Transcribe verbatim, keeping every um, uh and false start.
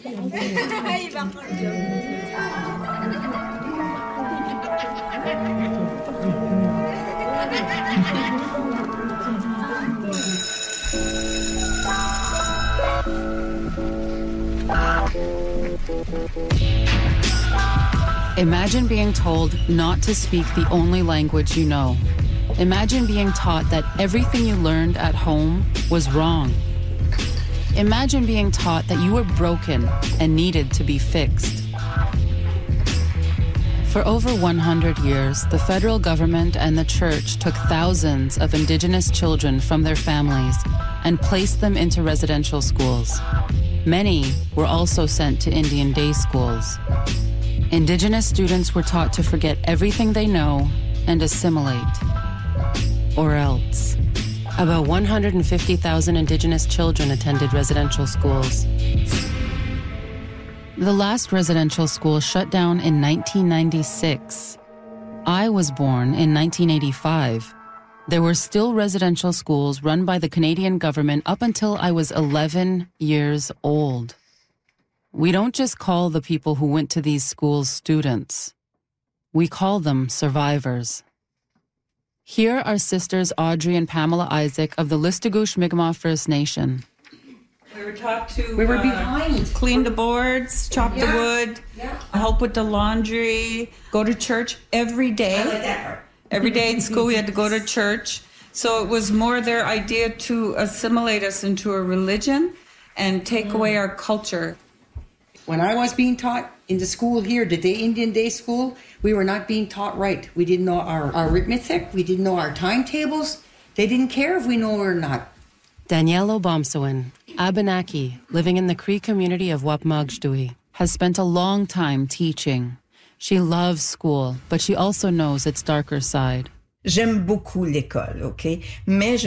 Imagine being told not to speak the only language you know. Imagine being taught that everything you learned at home was wrong. Imagine being taught that you were broken and needed to be fixed. For over one hundred years, the federal government and the church took thousands of Indigenous children from their families and placed them into residential schools. Many were also sent to Indian day schools. Indigenous students were taught to forget everything they know and assimilate, or else. About one hundred fifty thousand Indigenous children attended residential schools. The last residential school shut down in nineteen ninety-six. I was born in nineteen eighty-five. There were still residential schools run by the Canadian government up until I was eleven years old. We don't just call the people who went to these schools students. We call them survivors. Here are sisters Audrey and Pamela Isaac of the Listugush Mi'kmaq First Nation. We were taught to we were uh, behind. clean the boards, chop yeah. the wood, yeah. help with the laundry, go to church every day. I like that part. Every day in school we had to go to church. So it was more their idea to assimilate us into a religion and take mm. away our culture. When I was being taught in the school here, the day Indian day school, we were not being taught right. We didn't know our, our arithmetic. We didn't know our timetables. They didn't care if we know or not. Danielle Obomsawin, Abenaki, living in the Cree community of Wapmagsdui, has spent a long time teaching. She loves school, but she also knows its darker side. J'aime beaucoup l'école, okay? Mais